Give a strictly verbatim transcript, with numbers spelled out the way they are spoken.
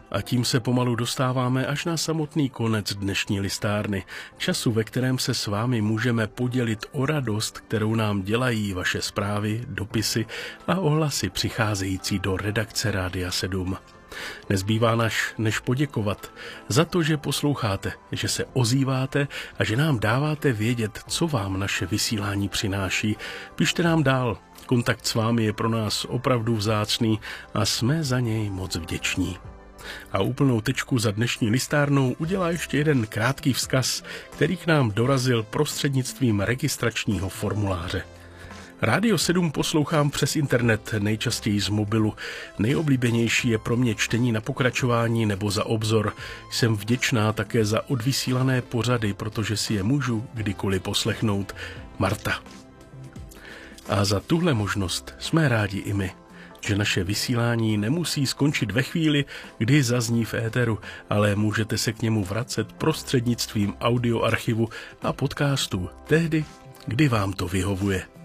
A tím se pomalu dostáváme až na samotný konec dnešní listárny. Času, ve kterém se s vámi můžeme podělit o radost, kterou nám dělají vaše zprávy, dopisy a ohlasy přicházející do redakce Rádia sedm. Nezbývá naš než poděkovat za to, že posloucháte, že se ozýváte a že nám dáváte vědět, co vám naše vysílání přináší. Pište nám dál. Kontakt s vámi je pro nás opravdu vzácný a jsme za něj moc vděční. A úplnou tečku za dnešní listárnou udělá ještě jeden krátký vzkaz, který k nám dorazil prostřednictvím registračního formuláře. Rádio sedm poslouchám přes internet, nejčastěji z mobilu. Nejoblíbenější je pro mě čtení na pokračování nebo za obzor. Jsem vděčná také za odvysílané pořady, protože si je můžu kdykoliv poslechnout. Marta. A za tuhle možnost jsme rádi i my, že naše vysílání nemusí skončit ve chvíli, kdy zazní v éteru, ale můžete se k němu vracet prostřednictvím audioarchivu a podcastů tehdy, kdy vám to vyhovuje.